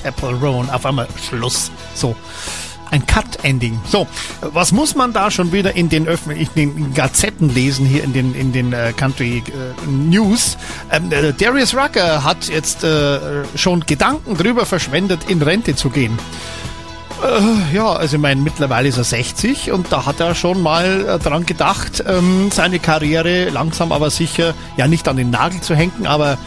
Chapel Roan. Auf einmal Schluss. So. Ein Cut-Ending. So, was muss man da schon wieder in den öffentlichen Gazetten lesen, hier in den Country News? Darius Rucker hat jetzt schon Gedanken drüber verschwendet, in Rente zu gehen. Ja, also ich meine, mittlerweile ist er 60 und da hat er schon mal dran gedacht, seine Karriere langsam aber sicher, ja nicht an den Nagel zu hängen, aber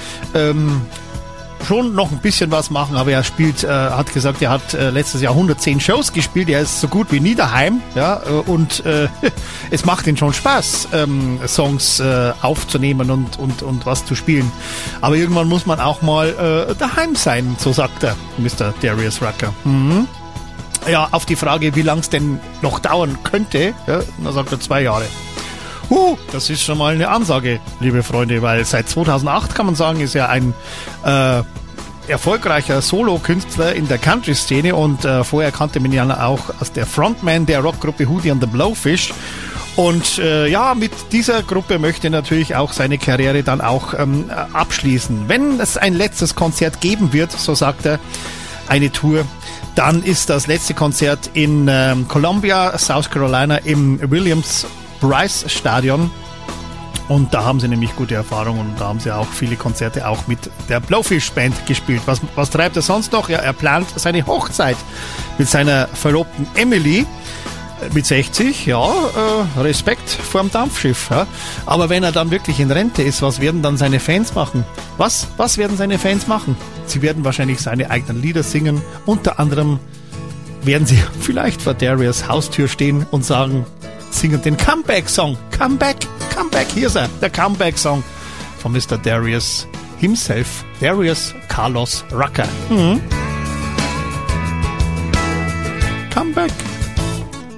schon noch ein bisschen was machen, aber er spielt, hat gesagt, er hat letztes Jahr 110 Shows gespielt, er ist so gut wie nie daheim, ja, und es macht ihm schon Spaß, Songs aufzunehmen und was zu spielen. Aber irgendwann muss man auch mal daheim sein, so sagt er, Mr. Darius Rucker. Mhm. Ja, auf die Frage, wie lang es denn noch dauern könnte, ja, da sagt er 2 Jahre. Das ist schon mal eine Ansage, liebe Freunde, weil seit 2008 kann man sagen, ist er ein erfolgreicher Solo-Künstler in der Country-Szene und vorher kannte man ihn auch als der Frontman der Rockgruppe Hootie and the Blowfish. Und ja, mit dieser Gruppe möchte er natürlich auch seine Karriere dann auch abschließen. Wenn es ein letztes Konzert geben wird, so sagt er, eine Tour, dann ist das letzte Konzert in Columbia, South Carolina im Williams-Brice-Stadion. Und da haben sie nämlich gute Erfahrungen und da haben sie auch viele Konzerte auch mit der Blowfish Band gespielt. Was treibt er sonst noch? Ja, er plant seine Hochzeit mit seiner Verlobten Emily mit 60. Ja, Respekt vorm Dampfschiff. Ja. Aber wenn er dann wirklich in Rente ist, was werden dann seine Fans machen? Was werden seine Fans machen? Sie werden wahrscheinlich seine eigenen Lieder singen. Unter anderem werden sie vielleicht vor Darius' Haustür stehen und singen den Comeback-Song. Comeback, hier ist er, der Comeback-Song von Mr. Darius himself, Darius Carlos Rucker. Mhm. Comeback.